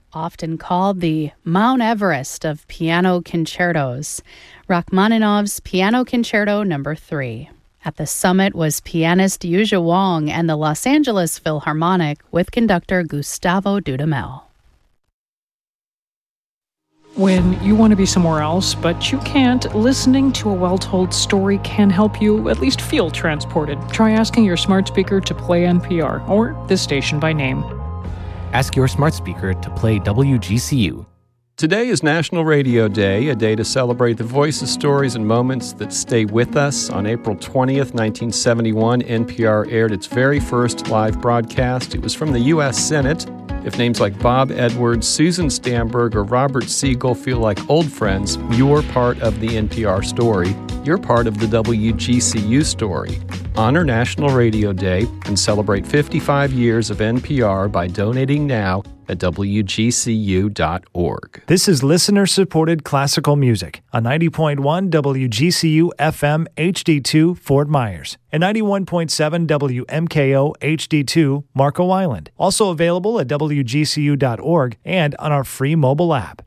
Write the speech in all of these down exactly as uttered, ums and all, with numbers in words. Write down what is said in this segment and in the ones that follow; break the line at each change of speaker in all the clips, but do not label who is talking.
often called the Mount Everest of piano concertos, Rachmaninoff's Piano Concerto Number three. At the summit was pianist Yuzha Wang and the Los Angeles Philharmonic with conductor Gustavo Dudamel.
When you want to be somewhere else, but you can't, listening to a well-told story can help you at least feel transported. Try asking your smart speaker to play N P R or this station by name.
Ask your smart speaker to play W G C U.
Today is National Radio Day, a day to celebrate the voices, stories, and moments that stay with us. On April twentieth, nineteen seventy-one, N P R aired its very first live broadcast. It was from the U S Senate. If names like Bob Edwards, Susan Stamberg, or Robert Siegel feel like old friends, you're part of the N P R story. You're part of the W G C U story. Honor National Radio Day and celebrate fifty-five years of N P R by donating now at W G C U dot org.
This is listener-supported classical music on ninety point one W G C U F M H D two Fort Myers and ninety-one point seven W M K O H D two Marco Island. Also available at W G C U dot org and on our free mobile app.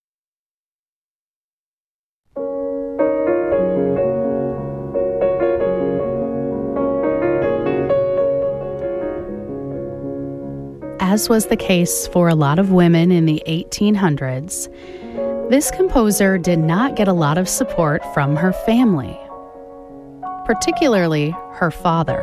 As was the case for a lot of women in the eighteen hundreds, this composer did not get a lot of support from her family, particularly her father.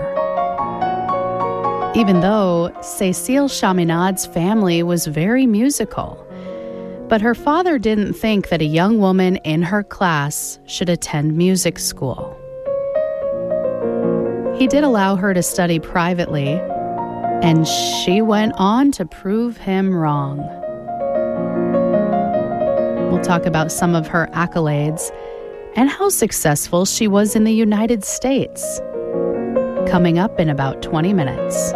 Even though Cécile Chaminade's family was very musical, but her father didn't think that a young woman in her class should attend music school. He did allow her to study privately, and she went on to prove him wrong. We'll talk about some of her accolades and how successful she was in the United States, coming up in about twenty minutes.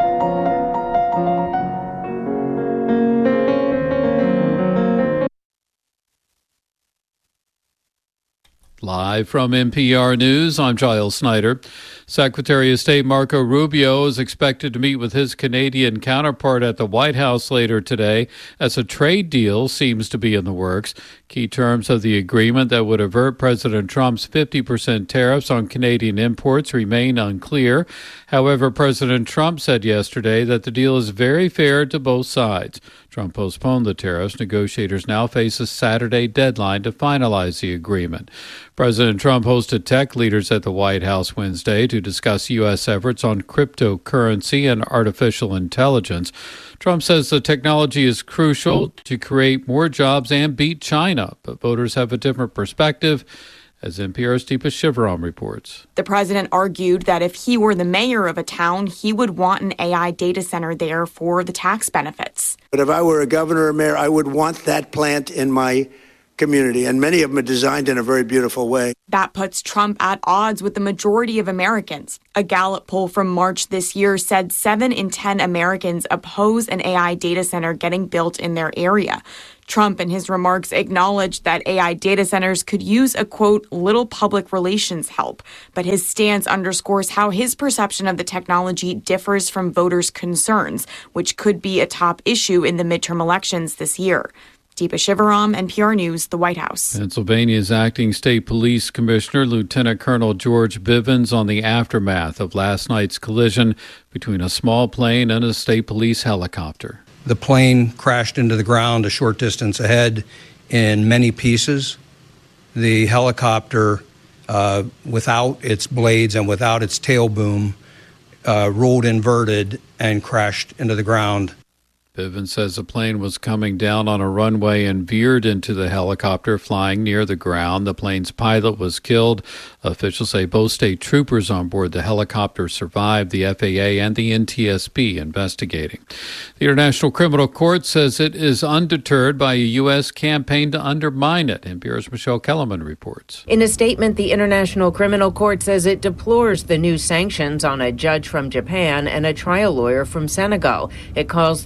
Live from N P R News, I'm Giles Snyder. Secretary of State Marco Rubio is expected to meet with his Canadian counterpart at the White House later today as a trade deal seems to be in the works. Key terms of the agreement that would avert President Trump's fifty percent tariffs on Canadian imports remain unclear. However, President Trump said yesterday that the deal is very fair to both sides. Trump postponed the tariffs. Negotiators now face a Saturday deadline to finalize the agreement. President Trump hosted tech leaders at the White House Wednesday to discuss U S efforts on cryptocurrency and artificial intelligence. Trump says the technology is crucial to create more jobs and beat China, but voters have a different perspective, as N P R's Deepa Shivaram reports.
The president argued that if he were the mayor of a town, he would want an A I data center there for the tax benefits.
But if I were a governor or mayor, I would want that plant in my community, and many of them are designed in a very beautiful way.
That puts Trump at odds with the majority of Americans. A Gallup poll from March this year said seven in ten Americans oppose an A I data center getting built in their area. Trump, in his remarks, acknowledged that A I data centers could use a, quote, little public relations help. But his stance underscores how his perception of the technology differs from voters' concerns, which could be a top issue in the midterm elections this year. Deepa Shivaram, N P R News, the White House.
Pennsylvania's acting state police commissioner, Lieutenant Colonel George Bivens, on the aftermath of last night's collision between a small plane and a state police helicopter.
The plane crashed into the ground a short distance ahead in many pieces. The helicopter, uh, without its blades and without its tail boom, uh, rolled inverted and crashed into the ground.
Bivens says the plane was coming down on a runway and veered into the helicopter flying near the ground. The plane's pilot was killed. Officials say both state troopers on board the helicopter survived. The F A A and the N T S B investigating. The International Criminal Court says it is undeterred by a U S campaign to undermine it. N P R's Michelle Kellerman reports.
In a statement, the International Criminal Court says it deplores the new sanctions on a judge from Japan and a trial lawyer from Senegal. It calls the sanctions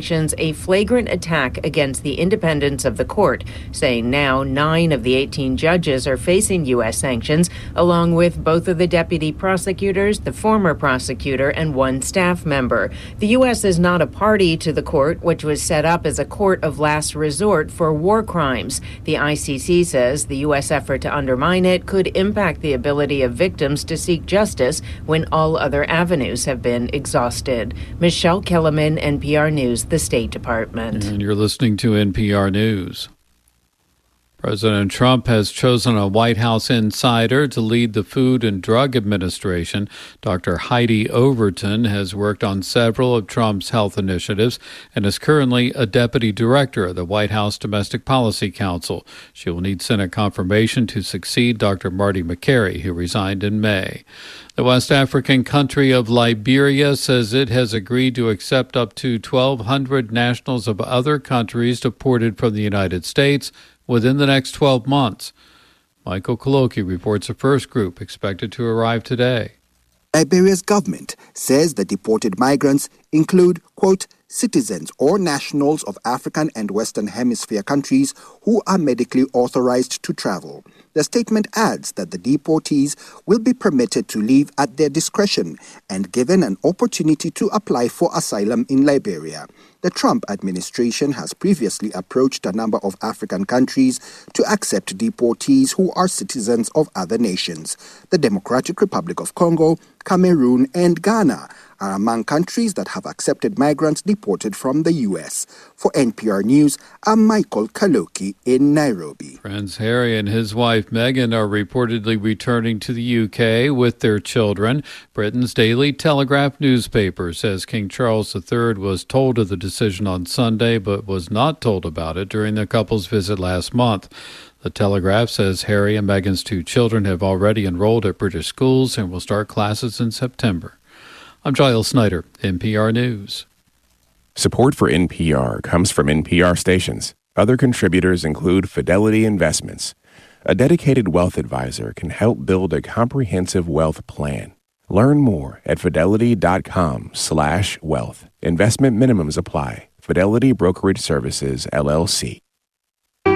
sanctions a flagrant attack against the independence of the court, saying now nine of the eighteen judges are facing U S sanctions, along with both of the deputy prosecutors, the former prosecutor, and one staff member. The U S is not a party to the court, which was set up as a court of last resort for war crimes. The I C C says the U S effort to undermine it could impact the ability of victims to seek justice when all other avenues have been exhausted. Michelle Kellerman, N P R News, the State Department.
And you're listening to N P R News. President Trump has chosen a White House insider to lead the Food and Drug Administration. Doctor Heidi Overton has worked on several of Trump's health initiatives and is currently a deputy director of the White House Domestic Policy Council. She will need Senate confirmation to succeed Doctor Marty McCary, who resigned in May. The West African country of Liberia says it has agreed to accept up to twelve hundred nationals of other countries deported from the United States within the next twelve months. Michael Koloki reports the first group expected to arrive today.
Liberia's government says the deported migrants include, quote, citizens or nationals of African and Western Hemisphere countries who are medically authorized to travel. The statement adds that the deportees will be permitted to leave at their discretion and given an opportunity to apply for asylum in Liberia. The Trump administration has previously approached a number of African countries to accept deportees who are citizens of other nations. The Democratic Republic of Congo, Cameroon, and Ghana are among countries that have accepted migrants deported from the U S. For N P R News, I'm Michael Kaloki in Nairobi.
Prince Harry and his wife Meghan are reportedly returning to the U K with their children. Britain's Daily Telegraph newspaper says King Charles the Third was told of the decision on Sunday, but was not told about it during the couple's visit last month. The Telegraph says Harry and Meghan's two children have already enrolled at British schools and will start classes in September. I'm Giles Snyder, N P R News.
Support for N P R comes from N P R stations. Other contributors include Fidelity Investments. A dedicated wealth advisor can help build a comprehensive wealth plan. Learn more at fidelity.com slash wealth. Investment minimums apply. Fidelity Brokerage Services, L L C.